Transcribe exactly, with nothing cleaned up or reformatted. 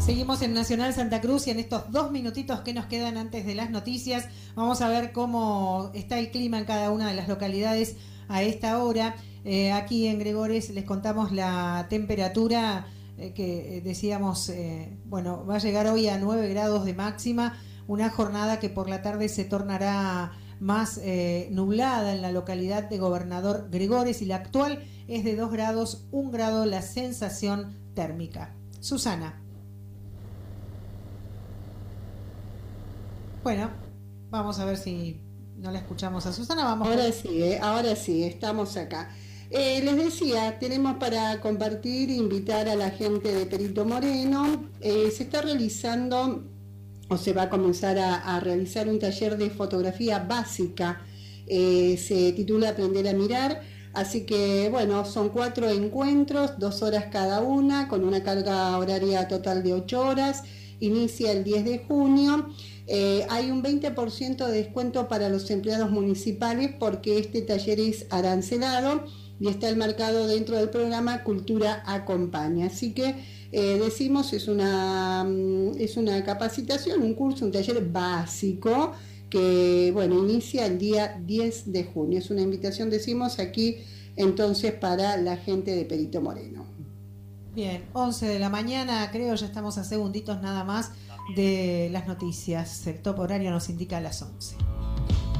Seguimos en Nacional Santa Cruz y en estos dos minutitos que nos quedan antes de las noticias vamos a ver cómo está el clima en cada una de las localidades a esta hora. Eh, aquí en Gregores les contamos la temperatura eh, que eh, decíamos, eh, bueno, va a llegar hoy a nueve grados de máxima, una jornada que por la tarde se tornará más eh, nublada en la localidad de Gobernador Gregores y la actual es de dos grados, un grado la sensación térmica. Susana. Bueno, vamos a ver si no la escuchamos a Susana. Vamos ahora con... sí, eh, ahora sí, estamos acá. Eh, les decía, tenemos para compartir, invitar a la gente de Perito Moreno. Eh, se está realizando, o se va a comenzar a, a realizar un taller de fotografía básica. Eh, se titula Aprender a mirar. Así que, bueno, son cuatro encuentros, dos horas cada una, con una carga horaria total de ocho horas. Inicia el diez de junio. Eh, hay un veinte por ciento de descuento para los empleados municipales porque este taller es arancelado y está enmarcado dentro del programa Cultura Acompaña. Así que eh, decimos, es una, es una capacitación, un curso, un taller básico que, bueno, inicia el día diez de junio. Es una invitación, decimos, aquí entonces para la gente de Perito Moreno. Bien, once de la mañana, creo, ya estamos a segunditos nada más de las noticias. El top horario nos indica a las once.